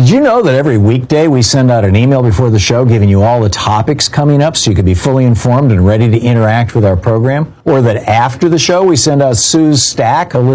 Did you know that every weekday we send out an email before the show giving you all the topics coming up so you can be fully informed and ready to interact with our program? Or that after the show we send out Sue's Stack, a list